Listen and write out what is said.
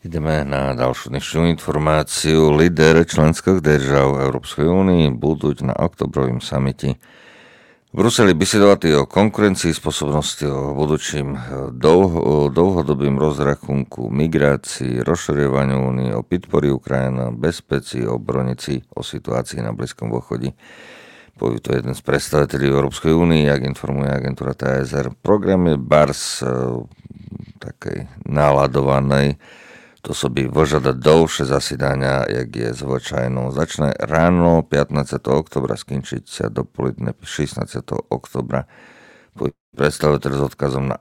Ideme na ďalšiu dnešnú informáciu. Líder členských držav Európskej únie budú na oktobrovým samite v Bruseli bisedovať o konkurencii, spôsobnosti, o budúčim dlhodobým rozrachunku, migrácii, rozširovaní únie, o podpore Ukrajiny, bezpečí, o bronici, o situácii na Blízkom východe. Povie to jeden z predstaviteľov Európskej únie, jak informuje agentúra TASR. Program je bars takej náladovanej. To by vyžadať dlhšie zasedania, jak je zvyčajno. Začne ráno 15. oktobra, skončiť sa do poludne 16. oktobra. Predstaviteľ s odkazom na